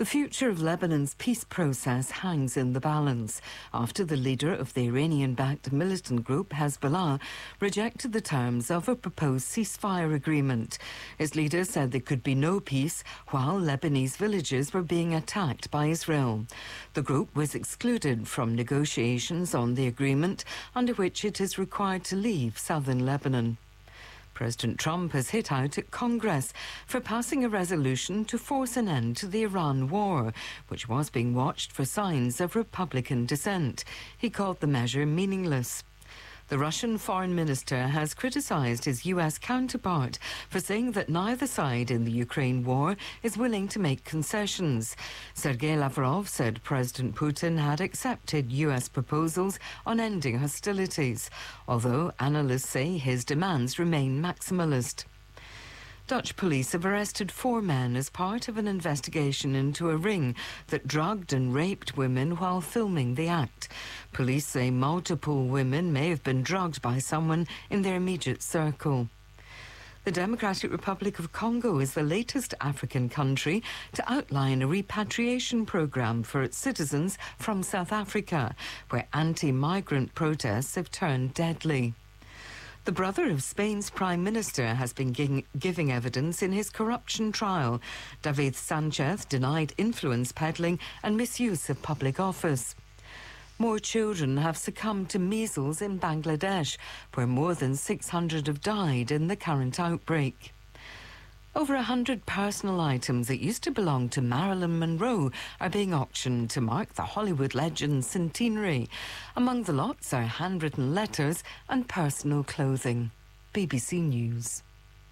The future of Lebanon's peace process hangs in the balance after the leader of the Iranian-backed militant group Hezbollah rejected the terms of a proposed ceasefire agreement. Its leader said there could be no peace while Lebanese villages were being attacked by Israel. The group was excluded from negotiations on the agreement under which it is required to leave southern Lebanon. President Trump has hit out at Congress for passing a resolution to force an end to the Iran war, which was being watched for signs of Republican dissent. He called the measure meaningless. The Russian foreign minister has criticised his US counterpart for saying that neither side in the Ukraine war is willing to make concessions. Sergei Lavrov said President Putin had accepted US proposals on ending hostilities, although analysts say his demands remain maximalist. Dutch police have arrested 4 men as part of an investigation into a ring that drugged and raped women while filming the act. Police say multiple women may have been drugged by someone in their immediate circle. The Democratic Republic of Congo is the latest African country to outline a repatriation program for its citizens from South Africa, where anti-migrant protests have turned deadly. The brother of Spain's Prime Minister has been giving evidence in his corruption trial. David Sanchez denied influence peddling and misuse of public office. More children have succumbed to measles in Bangladesh, where more than 600 have died in the current outbreak. Over 100 personal items that used to belong to Marilyn Monroe are being auctioned to mark the Hollywood legend's centenary. Among the lots are handwritten letters and personal clothing. BBC News.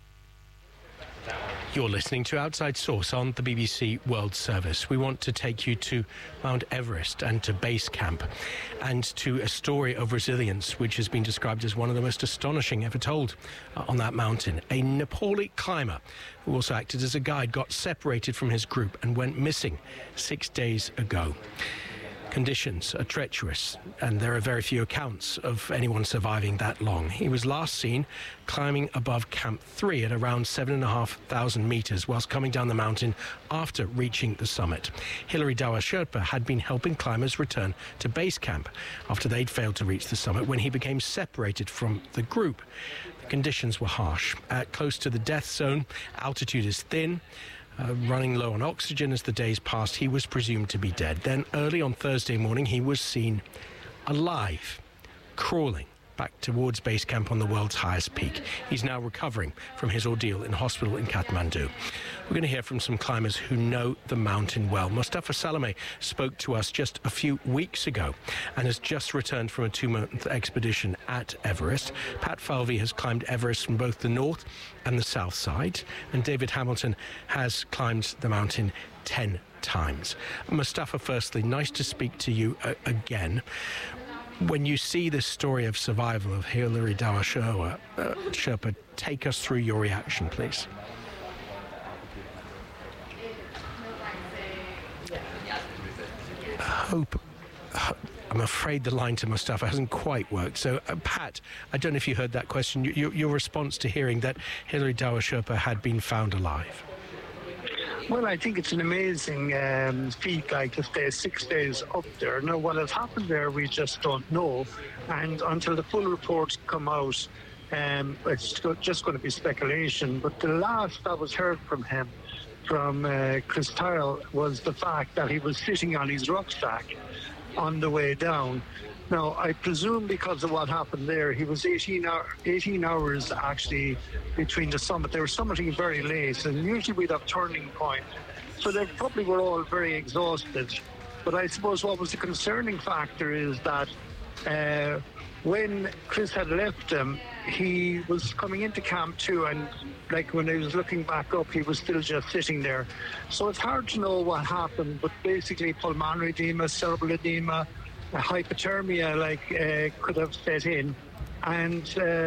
You're listening to Outside Source on the BBC World Service. We want to take you to Mount Everest and to base camp and to a story of resilience which has been described as one of the most astonishing ever told on that mountain. A Nepali climber who also acted as a guide got separated from his group and went missing 6 days ago. Conditions are treacherous, and there are very few accounts of anyone surviving that long. He was last seen climbing above Camp 3 at around 7,500 metres whilst coming down the mountain after reaching the summit. Hilary Dawa Sherpa had been helping climbers return to base camp after they'd failed to reach the summit when he became separated from the group. The conditions were harsh. Close to the death zone, altitude is thin. Running low on oxygen as the days passed, he was presumed to be dead. Then early on Thursday morning, he was seen alive, crawling back towards base camp on the world's highest peak. He's now recovering from his ordeal in hospital in Kathmandu. We're going to hear from some climbers who know the mountain well. Mustafa Salame spoke to us just a few weeks ago and has just returned from a 2-month expedition at Everest. Pat Falvey has climbed Everest from both the north and the south side, and David Hamilton has climbed the mountain 10 times. Mustafa, firstly, nice to speak to you again. When you see this story of survival of Hilary Dawa Sherpa, take us through your reaction, please. I'm afraid the line to Mustafa hasn't quite worked. So, Pat, I don't know if you heard that question. Your response to hearing that Hilary Dawa Sherpa had been found alive. Well, I think it's an amazing feat, like to stay 6 days up there. Now, what has happened there, we just don't know. And until the full reports come out, it's just going to be speculation. But the last that was heard from him, from Chris Tyrrell, was the fact that he was sitting on his rucksack on the way down. Now, I presume because of what happened there, he was 18 hours actually between the summit. They were summiting very late, and usually we'd have turning point. So they probably were all very exhausted. But I suppose what was the concerning factor is that when Chris had left him, he was coming into Camp 2, and like when he was looking back up, he was still just sitting there. So it's hard to know what happened, but basically pulmonary edema, cerebral edema, hypothermia could have set in, and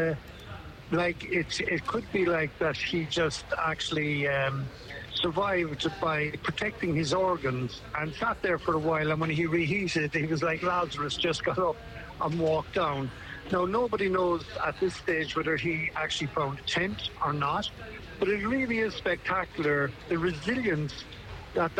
it could be like that he just actually survived by protecting his organs and sat there for a while, and when he reheated, he was like Lazarus, just got up and walked down. Now, nobody knows at this stage whether he actually found a tent or not, but it really is spectacular, the resilience that